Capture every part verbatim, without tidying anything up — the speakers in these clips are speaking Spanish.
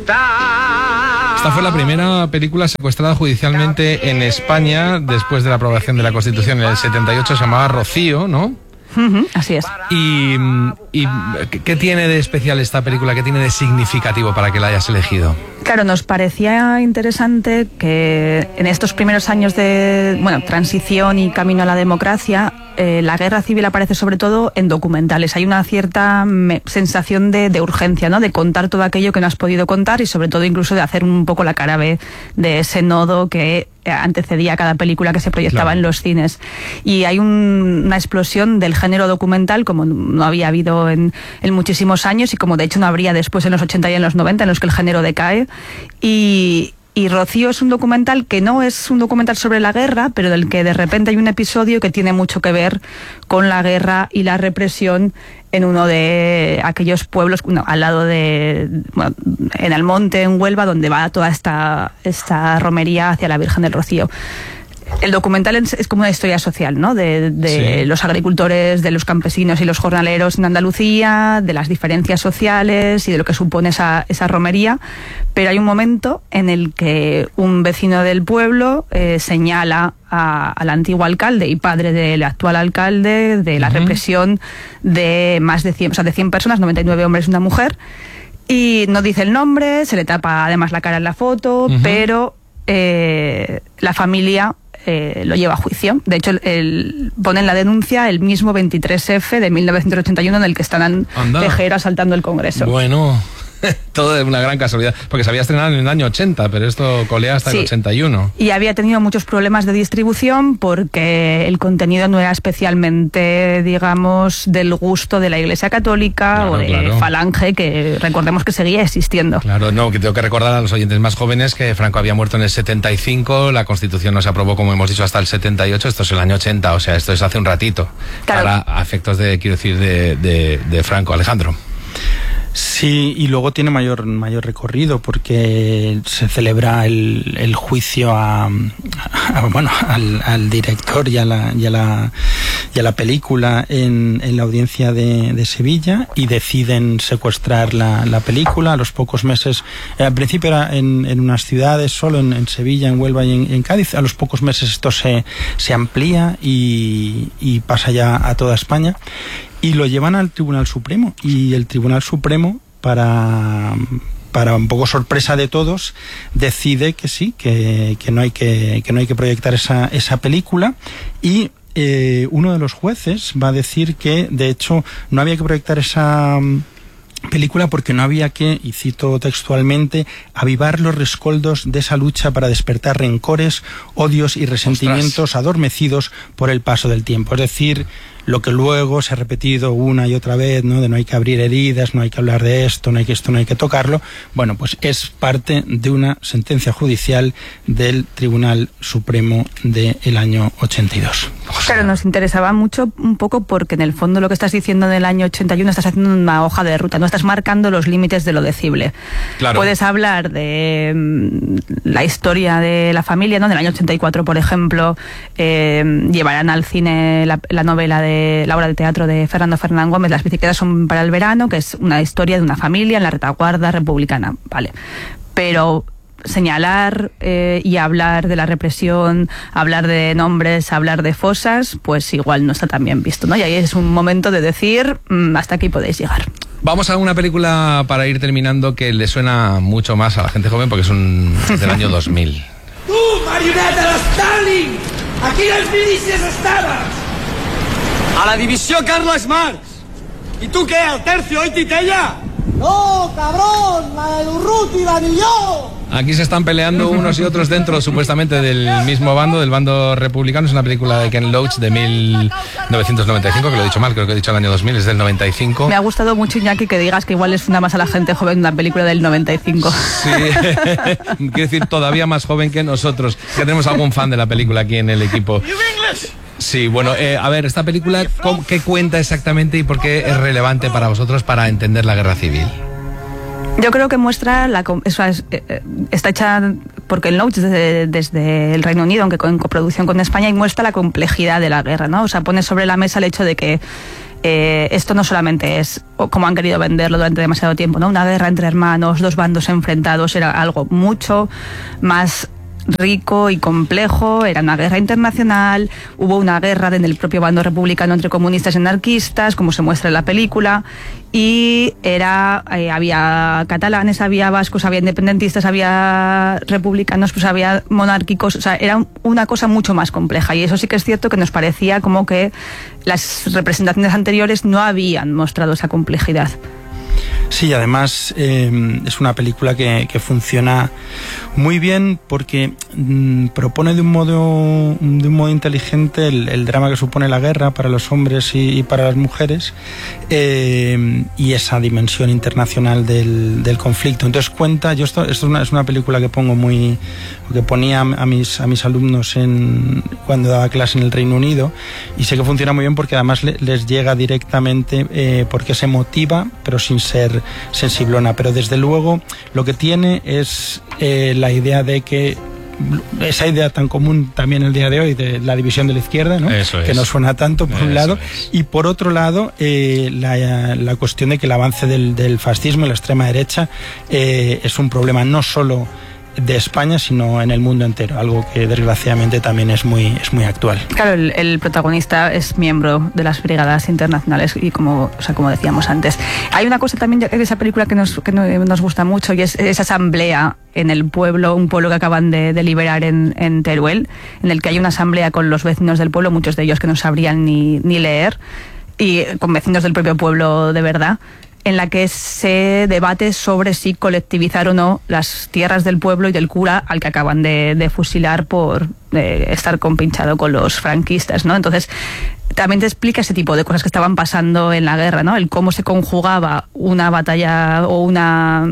Esta fue la primera película secuestrada judicialmente en España después de la aprobación de la Constitución en el setenta y ocho. Se llamaba Rocío, ¿no? Uh-huh, así es. Y, y ¿qué tiene de especial esta película? ¿Qué tiene de significativo para que la hayas elegido? Claro, nos parecía interesante que en estos primeros años de bueno, transición y camino a la democracia, eh, la guerra civil aparece sobre todo en documentales. Hay una cierta me, sensación de, de urgencia, ¿no? De contar todo aquello que no has podido contar y sobre todo incluso de hacer un poco la cara B de ese nodo que antecedía a cada película que se proyectaba claro. en los cines. Y hay un, una explosión del género documental como no había habido en, en muchísimos años y como de hecho no habría después en los ochenta y en los noventa, en los que el género decae. Y, y Rocío es un documental que no es un documental sobre la guerra, pero del que de repente hay un episodio que tiene mucho que ver con la guerra y la represión en uno de aquellos pueblos, no, al lado de, bueno, en el monte, en Huelva, donde va toda esta, esta romería hacia la Virgen del Rocío. El documental es como una historia social, ¿no? De, de sí. los agricultores, de los campesinos y los jornaleros en Andalucía, de las diferencias sociales y de lo que supone esa, esa romería. Pero hay un momento en el que un vecino del pueblo eh, señala a, al antiguo alcalde y padre del actual alcalde de la uh-huh. represión de más de cien, o sea, de cien personas, noventa y nueve hombres y una mujer. Y no dice el nombre, se le tapa además la cara en la foto, uh-huh. pero eh, la familia Eh, lo lleva a juicio. De hecho, el, el, pone en la denuncia el mismo veintitrés efe de mil novecientos ochenta y uno en el que están Tejero asaltando el Congreso. Bueno, todo es una gran casualidad, porque se había estrenado en el año ochenta, pero esto colea hasta sí. el ochenta y uno. Y había tenido muchos problemas de distribución porque el contenido no era especialmente, digamos, del gusto de la Iglesia Católica claro, o de claro. Falange, que recordemos que seguía existiendo. Claro, no, que tengo que recordar a los oyentes más jóvenes que Franco había muerto en el setenta y cinco, la Constitución no se aprobó, como hemos dicho, hasta el setenta y ocho, esto es el año ochenta, o sea, esto es hace un ratito, claro. para efectos de, quiero decir, de, de, de Franco. Alejandro. Sí, y luego tiene mayor mayor recorrido porque se celebra el, el juicio a, a bueno al, al director y a la y a la, y a la película en, en la audiencia de, de Sevilla y deciden secuestrar la, la película a los pocos meses. Eh, al principio era en, en unas ciudades, solo en, en Sevilla, en Huelva y en, en Cádiz. A los pocos meses esto se, se amplía y, y pasa ya a toda España. Y lo llevan al Tribunal Supremo, y el Tribunal Supremo, para, para un poco sorpresa de todos, decide que sí, que, que no hay que, que no hay que proyectar esa, esa película, y eh, uno de los jueces va a decir que, de hecho, no había que proyectar esa película porque no había que, y cito textualmente, avivar los rescoldos de esa lucha para despertar rencores, odios y resentimientos Ostras. adormecidos por el paso del tiempo. Es decir, lo que luego se ha repetido una y otra vez, ¿no? De no hay que abrir heridas, no hay que hablar de esto, no hay que esto, no hay que tocarlo. Bueno, pues es parte de una sentencia judicial del Tribunal Supremo del año ochenta y dos. Claro, nos interesaba mucho un poco porque en el fondo lo que estás diciendo del año ochenta y uno estás haciendo una hoja de ruta, no estás marcando los límites de lo decible. Claro. Puedes hablar de mmm, la historia de la familia, ¿no? Del año ochenta y cuatro, por ejemplo, eh, llevarán al cine la, la novela de la obra de teatro de Fernando Fernán Gómez, Las bicicletas son para el verano, que es una historia de una familia en la retaguardia republicana, vale. Pero señalar eh, y hablar de la represión, hablar de nombres, hablar de fosas, pues igual no está tan bien visto, ¿no? Y ahí es un momento de decir, mmm, hasta aquí podéis llegar. Vamos a una película para ir terminando que le suena mucho más a la gente joven porque es, un, es del año dos mil. ¡Tú, marioneta de Stalin! ¡Aquí las milicias estabas! A la división Carlos Marx. ¿Y tú qué, al tercio y Titella? ¡No, cabrón! ¡La de Urruti, la ni yo! Aquí se están peleando unos y otros dentro, supuestamente, del mismo bando, del bando republicano. Es una película de Ken Loach de mil novecientos noventa y cinco, que lo he dicho mal, creo que he dicho el año dos mil, es del noventa y cinco. Me ha gustado mucho, Iñaki, que digas que igual es una más a la gente joven una película del noventa y cinco. Sí, quiero decir, todavía más joven que nosotros, que tenemos algún fan de la película aquí en el equipo. Sí, bueno, eh, a ver, esta película, ¿qué cuenta exactamente y por qué es relevante para vosotros para entender la guerra civil? Yo creo que muestra, la, eso es, eh, está hecha por Ken Loach desde, desde el Reino Unido, aunque en coproducción con España, y muestra la complejidad de la guerra, ¿no? O sea, pone sobre la mesa el hecho de que eh, esto no solamente es como han querido venderlo durante demasiado tiempo, ¿no? Una guerra entre hermanos, dos bandos enfrentados, era algo mucho más rico y complejo, era una guerra internacional, hubo una guerra en el propio bando republicano entre comunistas y anarquistas, como se muestra en la película, y era eh, había catalanes, había vascos, había independentistas, había republicanos, pues había monárquicos, o sea, era una cosa mucho más compleja, y eso sí que es cierto que nos parecía como que las representaciones anteriores no habían mostrado esa complejidad. Sí, además eh, es una película que, que funciona muy bien porque mmm, propone de un modo de un modo inteligente el, el drama que supone la guerra para los hombres y, y para las mujeres, eh, y esa dimensión internacional del, del conflicto. Entonces cuenta, yo esto, esto es, una, es una película que pongo muy, que ponía a mis, a mis alumnos en, cuando daba clase en el Reino Unido, y sé que funciona muy bien porque además le, les llega directamente, eh, porque se motiva, pero sin ser sensiblona, pero desde luego lo que tiene es eh, la idea de que esa idea tan común también el día de hoy de la división de la izquierda, ¿no? Eso es. Que no suena tanto por Eso un lado, es. y por otro lado eh, la, la cuestión de que el avance del, del fascismo y la extrema derecha eh, es un problema no solo de España, sino en el mundo entero, algo que desgraciadamente también es muy, es muy actual. Claro, el, el protagonista es miembro de las brigadas internacionales y como, o sea, como decíamos antes. Hay una cosa también de esa película que nos, que nos gusta mucho, y es esa asamblea en el pueblo, un pueblo que acaban de, de liberar en, en Teruel, en el que hay una asamblea con los vecinos del pueblo, muchos de ellos que no sabrían ni, ni leer, y con vecinos del propio pueblo de verdad, en la que se debate sobre si colectivizar o no las tierras del pueblo y del cura al que acaban de, de fusilar por eh, estar compinchado con los franquistas, ¿no? Entonces, también te explica ese tipo de cosas que estaban pasando en la guerra, ¿no? El cómo se conjugaba una batalla o una,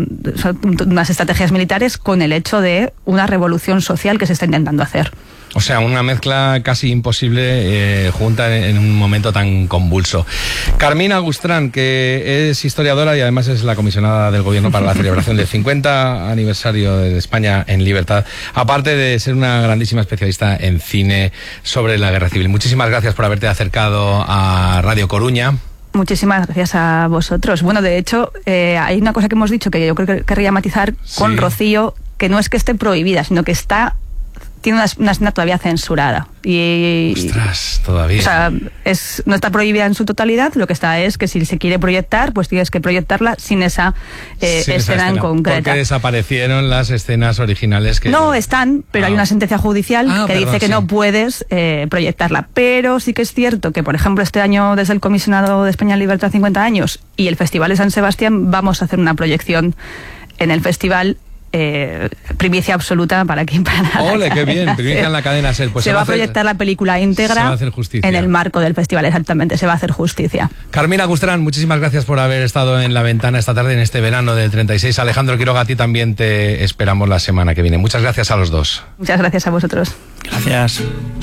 unas estrategias militares con el hecho de una revolución social que se está intentando hacer. O sea, una mezcla casi imposible eh, junta en, en un momento tan convulso. Carmina Gustrán, que es historiadora y además es la comisionada del Gobierno para la celebración del cincuenta aniversario de España en libertad, aparte de ser una grandísima especialista en cine sobre la Guerra Civil. Muchísimas gracias por haberte acercado a Radio Coruña. Muchísimas gracias a vosotros. Bueno, de hecho, eh, hay una cosa que hemos dicho que yo creo que querría matizar con Sí. Rocío, que no es que esté prohibida, sino que está tiene una, una escena todavía censurada. Y, Ostras, todavía. O sea, es, no está prohibida en su totalidad, lo que está es que si se quiere proyectar, pues tienes que proyectarla sin esa, eh, Sin esa escena, en concreta. Porque desaparecieron las escenas originales que... No están, pero Ah. hay una sentencia judicial Ah, que perdón, dice que sí. no puedes eh, proyectarla. Pero sí que es cierto que, por ejemplo, este año, desde el Comisionado de España en Libertad cincuenta años y el Festival de San Sebastián, vamos a hacer una proyección en el festival. Eh, primicia absoluta para aquí para la ¡Ole, qué bien! cadena Primicia SER. en la cadena SER. Pues se, se va a hacer- proyectar la película íntegra se va a hacer justicia. en el marco del festival, exactamente, se va a hacer justicia. Carmina Gustrán, muchísimas gracias por haber estado en La Ventana esta tarde en este verano del treinta y seis. Alejandro Quiroga, a ti también te esperamos la semana que viene. Muchas gracias a los dos. Muchas gracias a vosotros. Gracias.